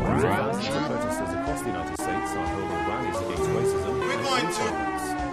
Thousands of protesters across the United States are holding rallies against racism and intolerance.